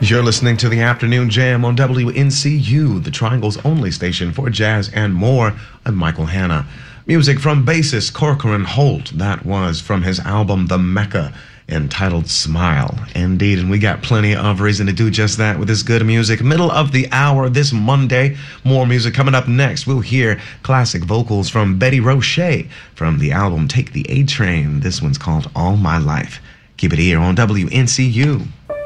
You're listening to the Afternoon Jam on WNCU, the Triangle's only station for jazz and more. I'm Michael Hanna. Music from bassist Corcoran Holt. That was from his album The Mecca, entitled Smile. Indeed, and we got plenty of reason to do just that with this good music. Middle of the hour this Monday. More music coming up next. We'll hear classic vocals from Betty Roche from the album Take the A Train. This one's called All My Life. Keep it here on WNCU.